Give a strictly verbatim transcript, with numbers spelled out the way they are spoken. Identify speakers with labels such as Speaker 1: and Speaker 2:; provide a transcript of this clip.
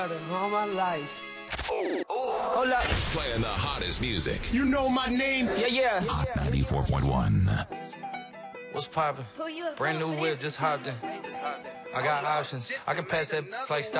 Speaker 1: All my life. Hold up.
Speaker 2: Playing the hottest music.
Speaker 3: You know my name?
Speaker 1: Yeah, yeah.
Speaker 2: Hot ninety-four point one.
Speaker 4: What's poppin'? Brand new whip, just hopped in. I got options. I can pass that like stop.